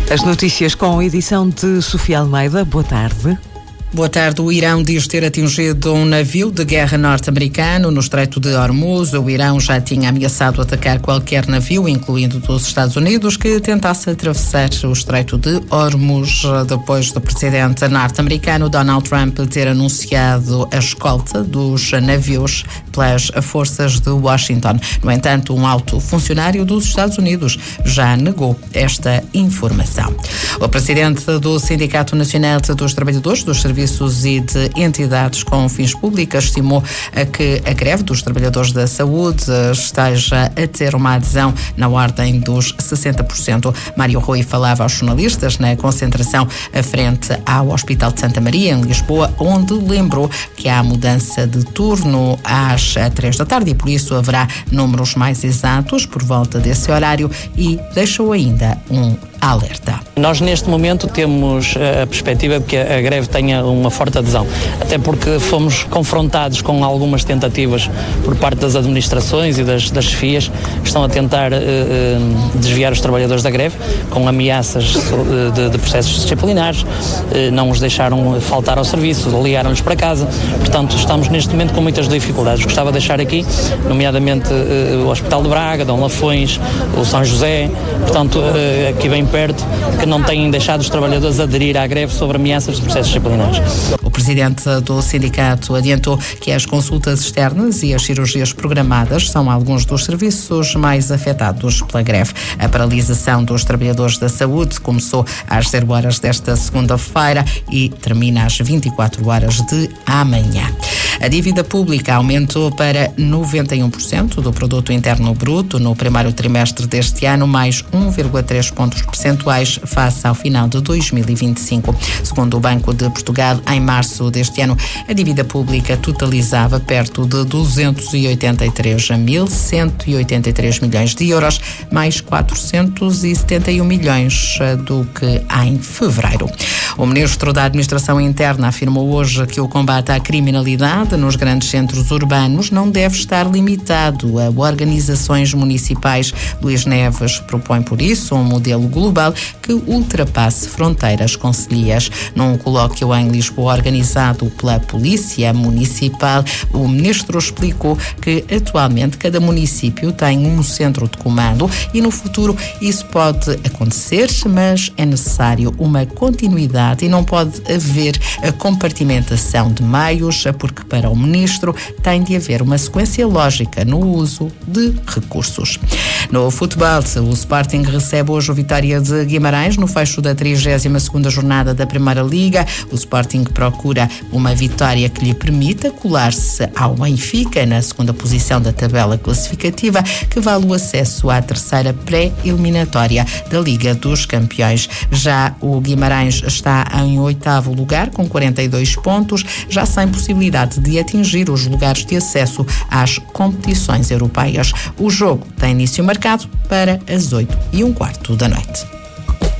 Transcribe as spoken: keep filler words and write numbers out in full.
As notícias com a edição de Sofia Almeida. Boa tarde. Boa tarde. O Irão diz ter atingido um navio de guerra norte-americano no Estreito de Hormuz. O Irão já tinha ameaçado atacar qualquer navio, incluindo dos Estados Unidos, que tentasse atravessar o Estreito de Hormuz, depois do presidente norte-americano Donald Trump ter anunciado a escolta dos navios pelas forças de Washington. No entanto, um alto funcionário dos Estados Unidos já negou esta informação. O presidente do Sindicato Nacional dos Trabalhadores dos Serviços e de entidades com fins públicos estimou que a greve dos trabalhadores da saúde esteja a ter uma adesão na ordem dos sessenta por cento. Mário Rui falava aos jornalistas na concentração à frente ao Hospital de Santa Maria, em Lisboa, onde lembrou que há mudança de turno às três da tarde e por isso haverá números mais exatos por volta desse horário e deixou ainda um alerta. Nós neste momento temos a perspectiva de que a greve tenha uma forte adesão, até porque fomos confrontados com algumas tentativas por parte das administrações e das, das chefias que estão a tentar uh, desviar os trabalhadores da greve com ameaças de, de processos disciplinares, uh, não os deixaram faltar ao serviço, ligaram-lhes para casa, portanto estamos neste momento com muitas dificuldades. Gostava de deixar aqui, nomeadamente uh, o Hospital de Braga, Dom Lafões, o São José, portanto uh, aqui bem perto, que não têm deixado os trabalhadores aderir à greve sobre ameaças de processos disciplinares. O presidente do sindicato adiantou que as consultas externas e as cirurgias programadas são alguns dos serviços mais afetados pela greve. A paralisação dos trabalhadores da saúde começou às zero horas desta segunda-feira e termina às vinte e quatro horas de amanhã. A dívida pública aumentou para noventa e um por cento do produto interno bruto no primeiro trimestre deste ano, mais um vírgula três pontos percentuais face ao final de dois mil e vinte e cinco. Segundo o Banco de Portugal, em março deste ano, a dívida pública totalizava perto de duzentos e oitenta e três mil cento e oitenta e três milhões de euros, mais quatrocentos e setenta e um milhões do que em fevereiro. O ministro da Administração Interna afirmou hoje que o combate à criminalidade nos grandes centros urbanos não deve estar limitado a organizações municipais. Luís Neves propõe, por isso, um modelo global que ultrapasse fronteiras concelhias. Num colóquio em Lisboa organizado pela Polícia Municipal, o ministro explicou que atualmente cada município tem um centro de comando e no futuro isso pode acontecer, mas é necessário uma continuidade e não pode haver a compartimentação de meios, porque para o ministro tem de haver uma sequência lógica no uso de recursos. No futebol, o Sporting recebe hoje o Vitória de Guimarães no fecho da trigésima segunda jornada da Primeira Liga. O Sporting procura uma vitória que lhe permita colar-se ao Benfica na segunda posição da tabela classificativa, que vale o acesso à terceira pré-eliminatória da Liga dos Campeões. Já o Guimarães está em oitavo lugar com quarenta e dois pontos, já sem possibilidade de atingir os lugares de acesso às competições europeias. O jogo tem início marcado para as oito e um quarto da noite.